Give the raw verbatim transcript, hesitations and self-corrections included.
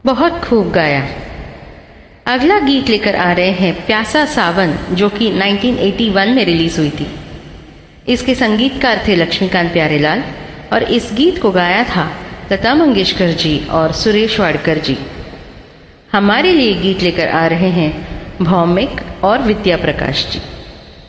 बहुत खूब गाया। अगला गीत लेकर आ रहे हैं प्यासा सावन, जो कि उन्नीस सौ इक्यासी में रिलीज हुई थी। इसके संगीतकार थे लक्ष्मीकांत प्यारेलाल और इस गीत को गाया था लता मंगेशकर जी और सुरेश वाडकर जी। हमारे लिए गीत लेकर आ रहे हैं भौमिक और विद्या प्रकाश जी।